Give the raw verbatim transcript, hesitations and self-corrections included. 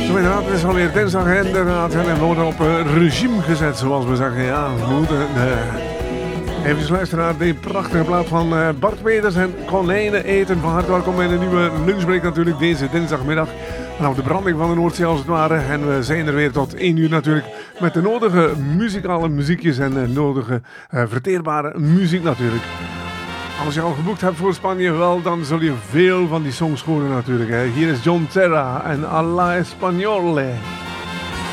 Zo inderdaad, het is alweer dinsdag en inderdaad, en we worden op uh, regime gezet, zoals we zeggen. Ja, we moeten uh, even luisteren naar die prachtige plaat van uh, Bart Peters en Konijnen eten. Van harte welkom bij de nieuwe lunchbreak natuurlijk deze dinsdagmiddag. Vanaf de branding van de Noordzee als het ware. En we zijn er weer tot één uur natuurlijk met de nodige muzikale muziekjes en de nodige uh, verteerbare muziek natuurlijk. Als je al geboekt hebt voor Spanje, wel, dan zul je veel van die songs horen natuurlijk. Hè. Hier is John Terra en A la Españole.